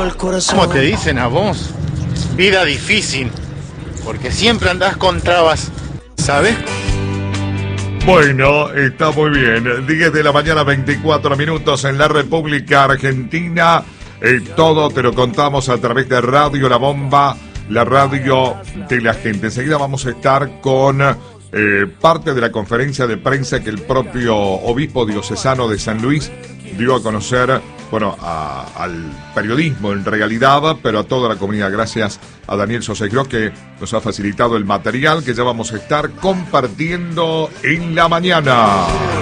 ¿Cómo te dicen a vos? Vida difícil, porque siempre andás con trabas, ¿sabes? Bueno, está muy bien. 10 de la mañana, 24 minutos en la República Argentina. Todo te lo contamos a través de Radio La Bomba, la radio de la gente. Enseguida vamos a estar con parte de la conferencia de prensa que el propio obispo diocesano de San Luis dio a conocer, bueno, al periodismo en realidad, pero a toda la comunidad. Gracias a Daniel Sosegro, que nos ha facilitado el material que ya vamos a estar compartiendo en la mañana.